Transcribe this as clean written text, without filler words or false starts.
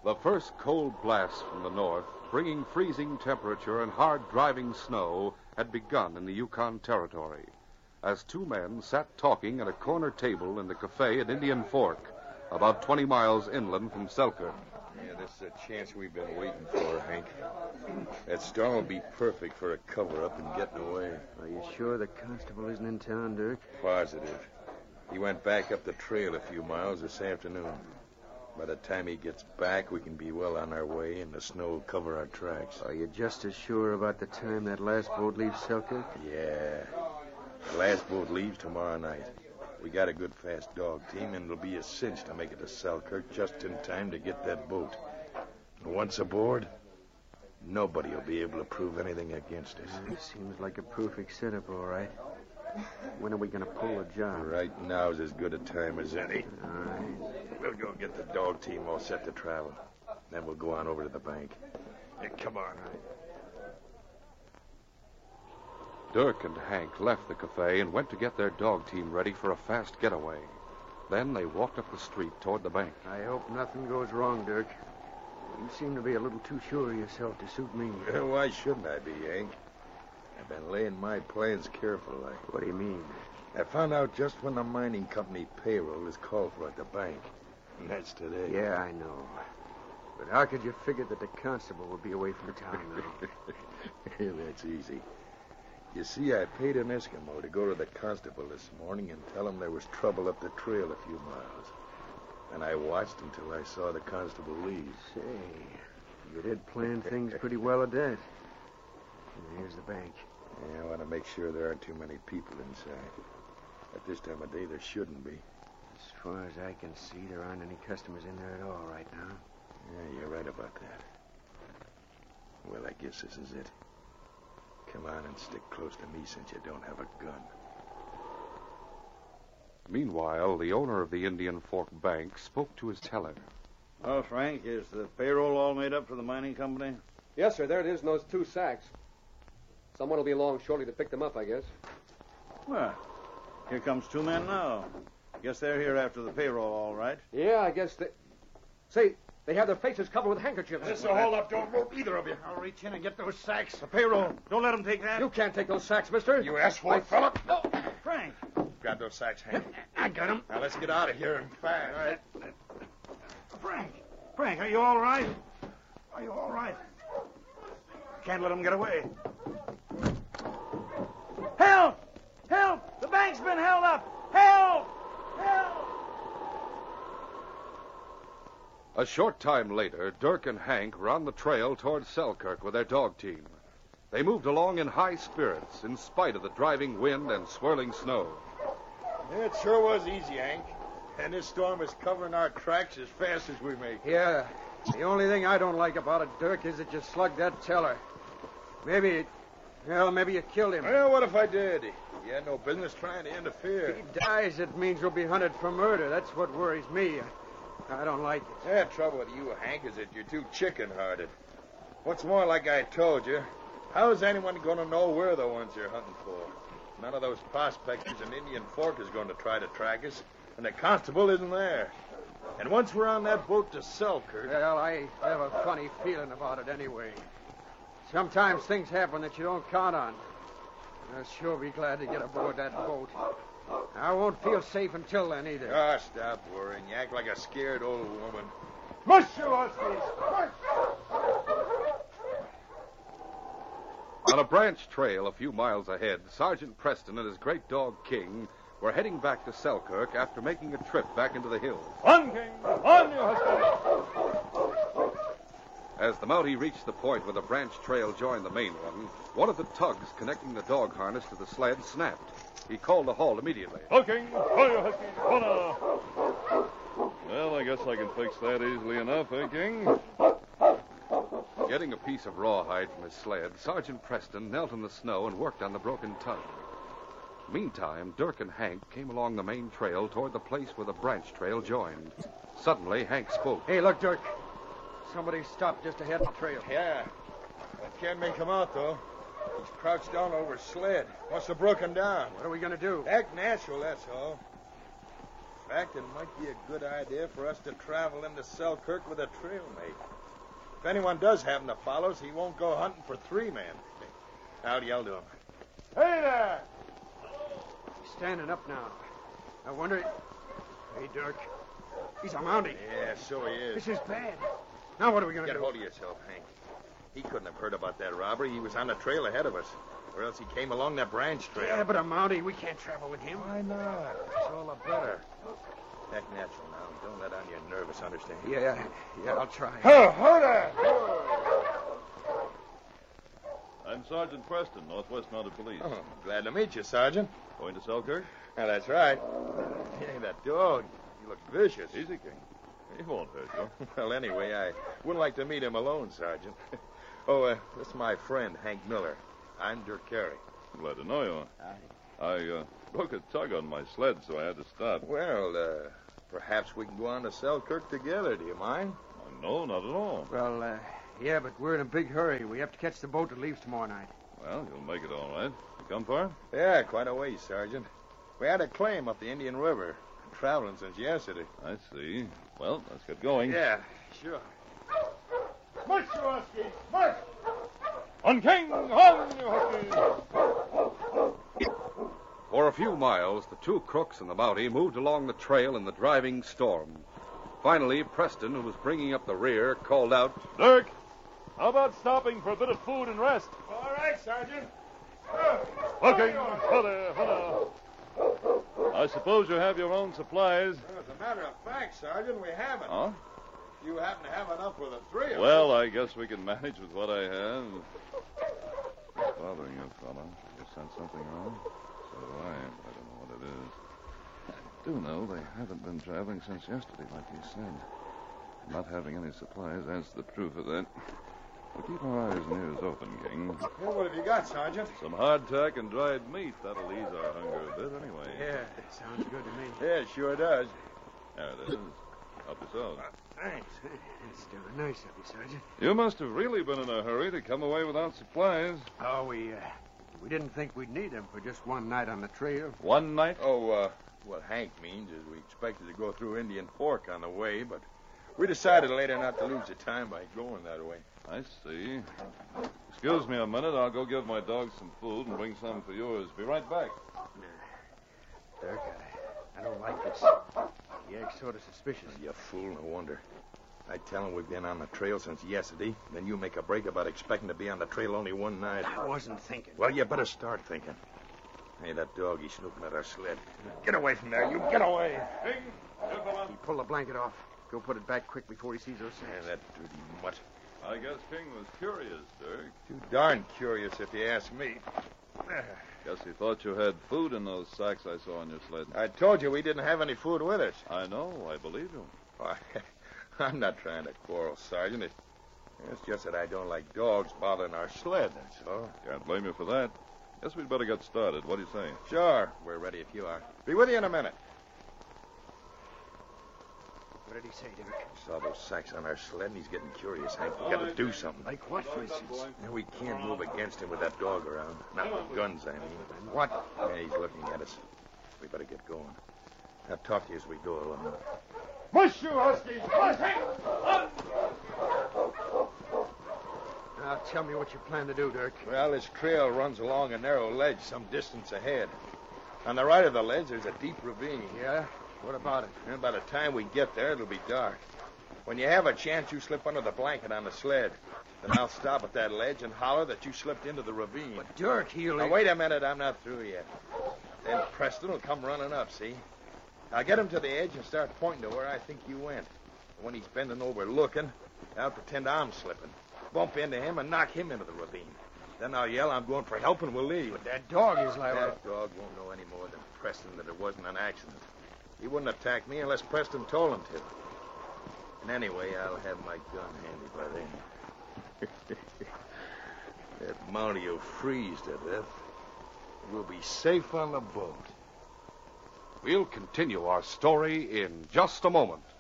The first cold blast from the north, bringing freezing temperature and hard driving snow, had begun in the Yukon Territory as two men sat talking at a corner table in the cafe at Indian Fork, about 20 miles inland from Selkirk. Yeah, this is a chance we've been waiting for, Hank. That storm will be perfect for a cover-up and getting away. Are you sure the constable isn't in town, Dirk? Positive. He went back up the trail a few miles this afternoon. By the time he gets back, we can be well on our way, and the snow will cover our tracks. Are you just as sure about the time that last boat leaves Selkirk? Yeah. The last boat leaves tomorrow night. We got a good, fast dog team, and it'll be a cinch to make it to Selkirk just in time to get that boat. And once aboard, nobody will be able to prove anything against us. It seems like a perfect setup, all right. When are we going to pull the job? Right now's as good a time as any. All right. We'll go get the dog team all set to travel. Then we'll go on over to the bank. Hey, come on. Dirk and Hank left the cafe and went to get their dog team ready for a fast getaway. Then they walked up the street toward the bank. I hope nothing goes wrong, Dirk. You seem to be a little too sure of yourself to suit me. Why shouldn't I be, Hank? I've been laying my plans carefully. What do you mean? I found out just when the mining company payroll is called for at the bank. And that's today. Yeah, I know. But how could you figure that the constable would be away from town now? That's easy. You see, I paid an Eskimo to go to the constable this morning and tell him there was trouble up the trail a few miles. And I watched until I saw the constable leave. Say, you did plan things pretty well at that. And here's the bank. Yeah, I want to make sure there aren't too many people inside. At this time of day, there shouldn't be. As far as I can see, there aren't any customers in there at all right now. Yeah, you're right about that. Well, I guess this is it. Come on and stick close to me since you don't have a gun. Meanwhile, the owner of the Indian Fork Bank spoke to his teller. Oh, Frank, is the payroll all made up for the mining company? Yes, sir. There it is in those 2 sacks. Someone will be along shortly to pick them up, I guess. Well, here comes 2 men now. Guess they're here after the payroll, all right. Yeah, I guess they... Say, they have their faces covered with handkerchiefs. This will hold up. Don't move, either of you. I'll reach in and get those sacks. The payroll. Don't let them take that. You can't take those sacks, mister. You asshole, fella. Oh, Frank. Grab those sacks, Hank. I got him. Now, let's get out of here and fast. All right. Frank, are you all right? Are you all right? Can't let them get away. Help! Help! The bank's been held up! Help! Help! A short time later, Dirk and Hank were on the trail toward Selkirk with their dog team. They moved along in high spirits in spite of the driving wind and swirling snow. It sure was easy, Hank. And this storm is covering our tracks as fast as we make. Yeah. The only thing I don't like about it, Dirk, is that you slugged that teller. Maybe you killed him. Well, what if I did? He had no business trying to interfere. If he dies, it means you'll be hunted for murder. That's what worries me. I don't like it. The trouble with you, Hank, is that you're too chicken-hearted. What's more, like I told you, how is anyone going to know we're the ones you're hunting for? None of those prospectors in Indian Fork is going to try to track us, and the constable isn't there. And once we're on that boat to Selkirk... Well, I have a funny feeling about it anyway. Sometimes things happen that you don't count on. I'll sure be glad to get aboard that boat. I won't feel safe until then, either. Ah, stop worrying. You act like a scared old woman. Mush, you huskies! Mush! On a branch trail a few miles ahead, Sergeant Preston and his great dog, King, were heading back to Selkirk after making a trip back into the hills. On, King! On, you huskies! As the Mountie reached the point where the branch trail joined the main one of the tugs connecting the dog harness to the sled snapped. He called a halt immediately. King! On, you huskies! On now! Well, I guess I can fix that easily enough, King? Getting a piece of rawhide from his sled, Sergeant Preston knelt in the snow and worked on the broken tug. Meantime, Dirk and Hank came along the main trail toward the place where the branch trail joined. Suddenly, Hank spoke. Hey, look, Dirk. Somebody stopped just ahead of the trail. Yeah. That can't make him out, though. He's crouched down over a sled. Must have broken down. What are we going to do? Act natural, that's all. fact, it might be a good idea for us to travel into Selkirk with a trail mate. If anyone does happen to follow us, he won't go hunting for 3 men. I'll yell to him. Hey there! He's standing up now. I wonder... Hey, Dirk. He's a Mountie. Yeah, so he is. This is bad. Now what are we going to Get do? hold of yourself, Hank. He couldn't have heard about that robbery. He was on the trail ahead of us. Or else he came along that branch trail. Yeah, but a Mountie, we can't travel with him. Why not? It's all the better. Act natural now. Don't let on you're nervous, understand? Yeah, I'll try. Hold on! I'm Sergeant Preston, Northwest Mounted Police. Oh, glad to meet you, Sergeant. Going to Selkirk? Yeah, that's right. Hey, that dog. You look vicious. Easy, King. He won't hurt you. Well, anyway, I wouldn't like to meet him alone, Sergeant. This is my friend, Hank Miller. I'm Dirk Carey. Glad to know you. I broke a tug on my sled, so I had to stop. Well, perhaps we can go on to Selkirk together. Do you mind? No, not at all. Well, yeah, but we're in a big hurry. We have to catch the boat that leaves tomorrow night. Well, you'll make it all right. You come far? Yeah, quite a ways, Sergeant. We had a claim up the Indian River. Traveling since yesterday. I see. Well, let's get going. Yeah, sure. March, you huskies! March! On King! On, you huskies! For a few miles, the 2 crooks and the Mountie moved along the trail in the driving storm. Finally, Preston, who was bringing up the rear, called out, Dirk, how about stopping for a bit of food and rest? All right, Sergeant. Okay. Hold. I suppose you have your own supplies. Well, as a matter of fact, Sergeant, we haven't. Huh? You happen to have enough for the 3 of us. Well, I guess we can manage with what I have. What's bothering you, fella? You sent something wrong? So do I. I don't know what it is. I do know they haven't been traveling since yesterday, like you said. Not having any supplies adds the proof of that. We'll keep our eyes and ears open, King. Well, what have you got, Sergeant? Some hardtack and dried meat. That'll ease our hunger a bit, anyway. Yeah, sounds good to me. Yeah, it sure does. There it is. Help yourself. Thanks. That's still nice of you, Sergeant. You must have really been in a hurry to come away without supplies. Oh, we didn't think we'd need them for just one night on the trail. One night? What Hank means is we expected to go through Indian Fork on the way, but we decided later not to lose the time by going that way. I see. Excuse me a minute. I'll go give my dog some food and bring some for yours. Be right back. Dirk, I don't like this. He acts sort of suspicious. You fool, no wonder. I tell him we've been on the trail since yesterday, then you make a break about expecting to be on the trail only one night. I wasn't thinking. Well, you better start thinking. Hey, that dog, he's snooping at our sled. Get away from there. You get away. King, here, fella. He pulled the blanket off. Go put it back quick before he sees us. Yeah, that dirty mutt. I guess King was curious, Dirk. Too darn curious, if you ask me. Guess he thought you had food in those sacks I saw on your sled. I told you we didn't have any food with us. I know. I believe you. Why, I'm not trying to quarrel, Sergeant. It's just that I don't like dogs bothering our sled, that's all. Can't blame you for that. Guess we'd better get started. What do you say? Sure. We're ready if you are. Be with you in a minute. What did he say, Dirk? Saw those sacks on our sled, and he's getting curious, Hank. We got to do something. Like what, for instance? No, we can't move against him with that dog around. Not with guns, I mean. And what? Yeah, he's looking at us. We better get going. I'll talk to you as we go along. Mush, you huskies! Mush! Now, tell me what you plan to do, Dirk. Well, this trail runs along a narrow ledge some distance ahead. On the right of the ledge, there's a deep ravine. Yeah? What about it? And by the time we get there, it'll be dark. When you have a chance, you slip under the blanket on the sled. Then I'll stop at that ledge and holler that you slipped into the ravine. But Dirk, he'll... Now, wait a minute. I'm not through yet. Then Preston will come running up, see? I'll get him to the edge and start pointing to where I think you went. When he's bending over looking, I'll pretend I'm slipping. Bump into him and knock him into the ravine. Then I'll yell I'm going for help and we'll leave. But that dog is liable... That dog won't know any more than Preston that it wasn't an accident. He wouldn't attack me unless Preston told him to. And anyway, I'll have my gun handy by then. That Mountie will freeze to death. We'll be safe on the boat. We'll continue our story in just a moment.